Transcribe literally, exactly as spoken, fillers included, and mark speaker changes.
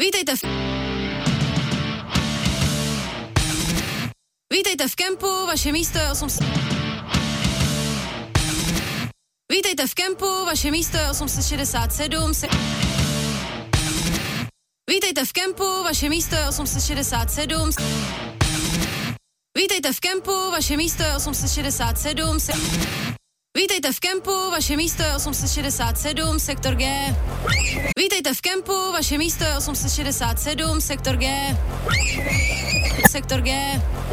Speaker 1: Vítejte v... Vítejte v kempu, vaše místo je osm set... Vítejte v kempu, vaše místo je osm set šedesát sedm. Se... Vítejte v kempu, vaše místo je osm set šedesát sedm. Vítejte v kempu, vaše místo je osm set šedesát sedm. Se... Vítejte v kempu, vaše místo je osm set šedesát sedm, sektor G. Vítejte v kempu, vaše místo je osm set šedesát sedm, sektor G. Sektor G.